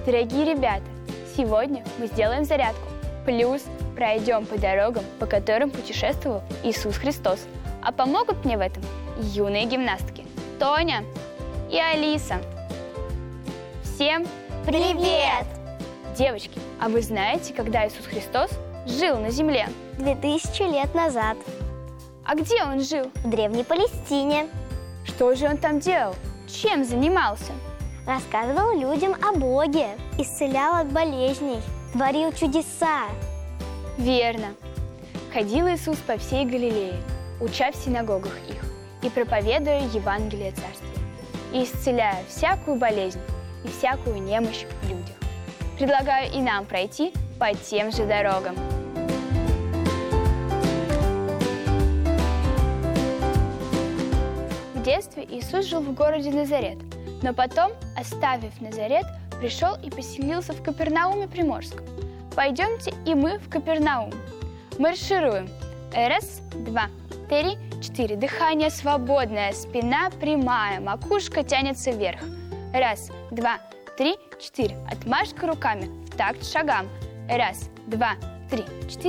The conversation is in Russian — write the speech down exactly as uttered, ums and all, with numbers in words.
Дорогие ребята, сегодня мы сделаем зарядку, плюс пройдем по дорогам, по которым путешествовал Иисус Христос. А помогут мне в этом юные гимнастки Тоня и Алиса. Всем Привет! Девочки, а вы знаете, когда Иисус Христос жил на земле? Две тысячи лет назад А где он жил? в Древней Палестине. Что же он там делал? Чем занимался? Рассказывал людям о Боге, исцелял от болезней, творил чудеса. Верно. Ходил Иисус по всей Галилее, уча в синагогах их и проповедуя Евангелие Царствия, и исцеляя всякую болезнь и всякую немощь в людях. Предлагаю и нам пройти по тем же дорогам. В детстве Иисус жил в городе Назарет, но потом, оставив Назарет, пришел и поселился в Капернауме Приморском. Пойдемте и мы в Капернаум. Маршируем. Раз, два, три, четыре. Дыхание свободное, спина прямая, макушка тянется вверх. Раз, два, три, четыре. Отмашка руками в такт шагам. Раз, два, три, четыре.